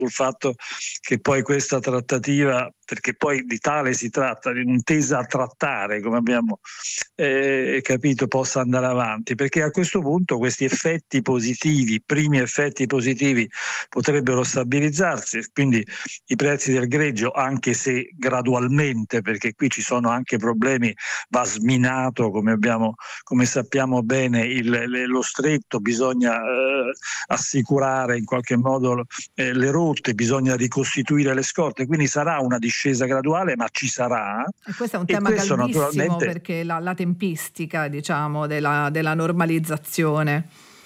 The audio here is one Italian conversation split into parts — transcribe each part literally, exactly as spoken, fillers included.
sul fatto che poi questa trattativa, perché poi di tale si tratta, di un'intesa a trattare, come abbiamo eh, capito, possa andare avanti, perché a questo punto questi effetti positivi, primi effetti positivi, potrebbero stabilizzarsi, quindi i prezzi del greggio, anche se gradualmente, perché qui ci sono anche problemi, va sminato, come abbiamo, come sappiamo bene, il, le, lo stretto, bisogna eh, assicurare in qualche modo eh, le rotte, bisogna ricostituire le scorte, quindi sarà una discesa graduale, ma ci sarà. E questo è un tema questo caldissimo, naturalmente, perché la, la tempistica, diciamo, della, della normalizzazione.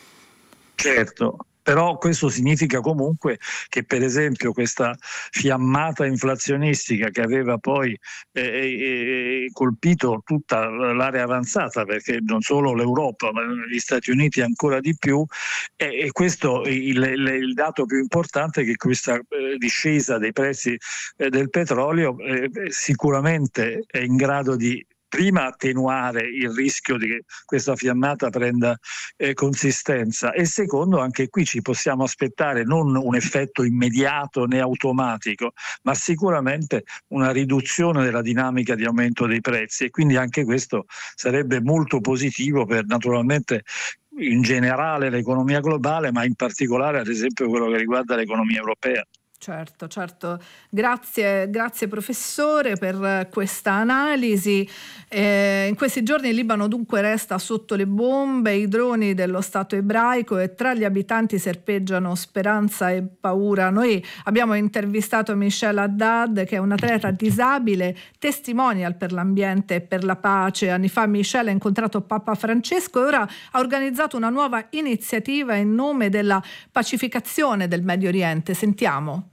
Certo. Però questo significa comunque che, per esempio, questa fiammata inflazionistica che aveva poi eh, eh, colpito tutta l'area avanzata, perché non solo l'Europa ma gli Stati Uniti ancora di più, e, e questo il, il, il dato più importante è che questa eh, discesa dei prezzi eh, del petrolio eh, sicuramente è in grado di prima attenuare il rischio di che questa fiammata prenda eh, consistenza, e secondo, anche qui ci possiamo aspettare non un effetto immediato né automatico, ma sicuramente una riduzione della dinamica di aumento dei prezzi, e quindi anche questo sarebbe molto positivo per, naturalmente, in generale l'economia globale, ma in particolare ad esempio quello che riguarda l'economia europea. Certo, certo. Grazie, grazie professore per questa analisi. Eh, in questi giorni il Libano dunque resta sotto le bombe, i droni dello Stato ebraico, e tra gli abitanti serpeggiano speranza e paura. Noi abbiamo intervistato Michelle Haddad, che è un atleta disabile, testimonial per l'ambiente e per la pace. Anni fa Michelle ha incontrato Papa Francesco e ora ha organizzato una nuova iniziativa in nome della pacificazione del Medio Oriente. Sentiamo.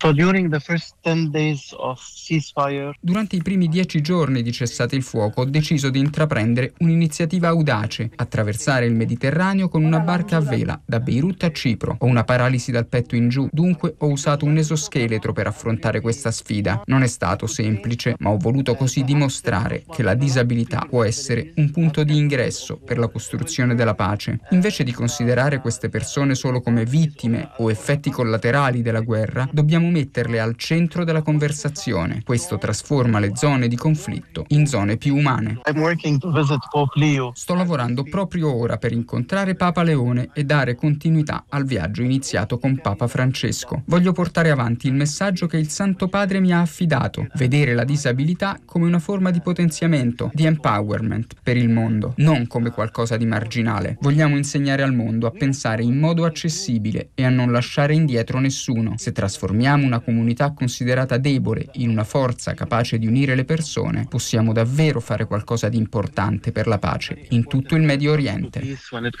Durante i primi dieci giorni di cessate il fuoco ho deciso di intraprendere un'iniziativa audace, attraversare il Mediterraneo con una barca a vela, da Beirut a Cipro. Ho una paralisi dal petto in giù, dunque ho usato un esoscheletro per affrontare questa sfida. Non è stato semplice, ma ho voluto così dimostrare che la disabilità può essere un punto di ingresso per la costruzione della pace. Invece di considerare queste persone solo come vittime o effetti collaterali della guerra, dobbiamo metterle al centro della conversazione. Questo trasforma le zone di conflitto in zone più umane. Sto lavorando proprio ora per incontrare Papa Leone e dare continuità al viaggio iniziato con Papa Francesco. Voglio portare avanti il messaggio che il Santo Padre mi ha affidato: vedere la disabilità come una forma di potenziamento, di empowerment per il mondo, non come qualcosa di marginale. Vogliamo insegnare al mondo a pensare in modo accessibile e a non lasciare indietro nessuno. Se trasformiamo una comunità considerata debole in una forza capace di unire le persone, possiamo davvero fare qualcosa di importante per la pace in tutto il Medio Oriente. E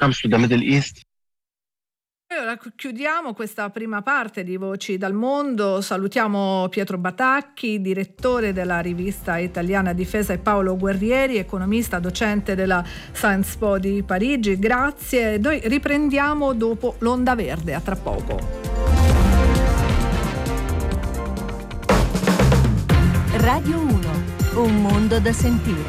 ora chiudiamo questa prima parte di Voci dal Mondo. Salutiamo Pietro Batacchi, direttore della rivista italiana Difesa, e Paolo Guerrieri, economista, docente della Sciences Po di Parigi. Grazie. Noi riprendiamo dopo l'Onda Verde. A tra poco. Radio uno, un mondo da sentire.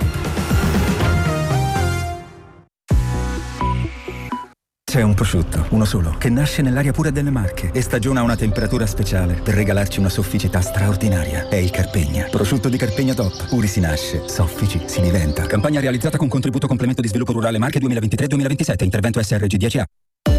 C'è un prosciutto, uno solo, che nasce nell'aria pura delle Marche e stagiona una temperatura speciale per regalarci una sofficità straordinaria. È il Carpegna. Prosciutto di Carpegna Top. Puri si nasce, soffici si diventa. Campagna realizzata con contributo complemento di sviluppo rurale Marche duemilaventitré duemilaventisette. Intervento S R G dieci A.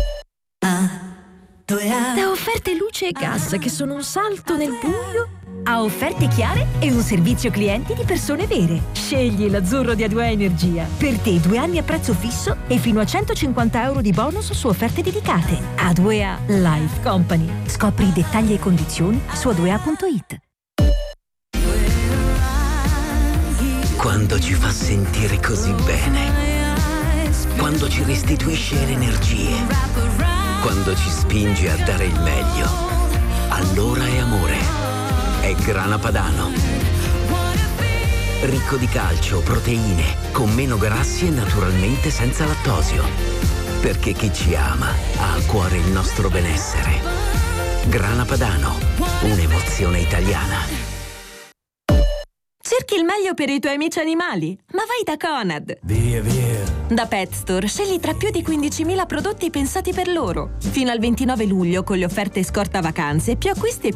Da offerte luce e gas che sono un salto nel buio a offerte chiare e un servizio clienti di persone vere. Scegli l'azzurro di A due A Energia. Per te due anni a prezzo fisso e fino a centocinquanta euro di bonus su offerte dedicate. A due A Life Company. Scopri i dettagli e condizioni su a due a punto it. Quando ci fa sentire così bene, quando ci restituisce le energie, quando ci spinge a dare il meglio, allora è amore. È Grana Padano. Ricco di calcio, proteine, con meno grassi e naturalmente senza lattosio. Perché chi ci ama ha a cuore il nostro benessere. Grana Padano, un'emozione italiana. Cerchi il meglio per i tuoi amici animali? Ma vai da Conad. Via, via. Da Pet Store scegli tra più di quindicimila prodotti pensati per loro. Fino al ventinove luglio, con le offerte scorta vacanze, più acquisti e